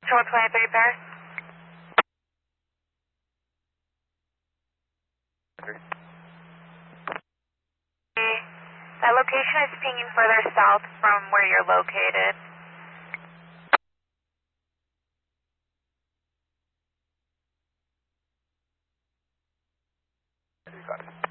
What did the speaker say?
Show 23 Paris. That location is pinging further south from where you're located. You got it.